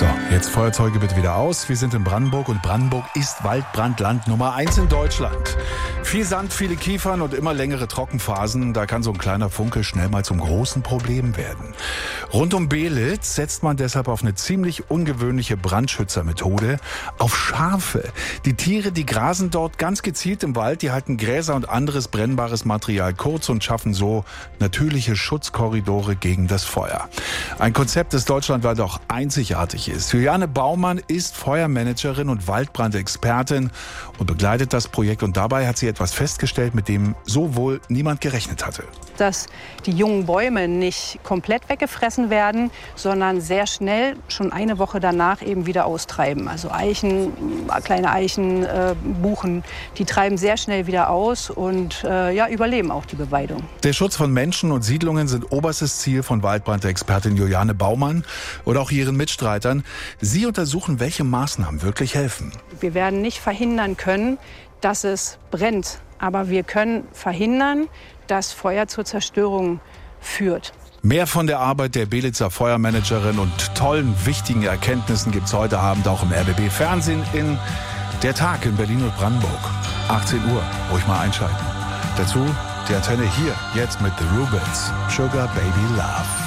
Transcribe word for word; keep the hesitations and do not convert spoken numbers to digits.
So, jetzt Feuerzeuge bitte wieder aus. Wir sind in Brandenburg und Brandenburg ist Waldbrandland Nummer eins in Deutschland. Viel Sand, viele Kiefern und immer längere Trockenphasen. Da kann so ein kleiner Funke schnell mal zum großen Problem werden. Rund um Belitz setzt man deshalb auf eine ziemlich ungewöhnliche Brandschützermethode. Auf Schafe. Die Tiere, die grasen dort ganz gezielt im Wald. Die halten Gräser und anderes brennbares Material kurz und schaffen so natürliche Schutzkorridore gegen das Feuer. Ein Konzept, das deutschlandweit auch einzigartig ist. Juliane Baumann ist Feuermanagerin und Waldbrandexpertin und begleitet das Projekt. Und dabei hat sie etwas festgestellt, mit dem so wohl niemand gerechnet hatte. Dass die jungen Bäume nicht komplett weggefressen werden, sondern sehr schnell, schon eine Woche danach, eben wieder austreiben. Also Eichen, kleine Eichen, äh, Buchen, die treiben sehr schnell wieder aus und äh, ja, überleben auch die Beweidung. Der Schutz von Menschen und Siedlungen sind oberstes Ziel von Waldbrandexpertin Juliane Baumann oder auch ihren Mitstreitern. Sie untersuchen, welche Maßnahmen wirklich helfen. Wir werden nicht verhindern können, dass es brennt, aber wir können verhindern, dass Feuer zur Zerstörung führt. Mehr von der Arbeit der Belitzer Feuermanagerin und tollen, wichtigen Erkenntnissen gibt's heute Abend auch im R B B Fernsehen in Der Tag in Berlin und Brandenburg. achtzehn Uhr, ruhig mal einschalten. Dazu die Antenne hier, jetzt mit The Rubens, Sugar Baby Love.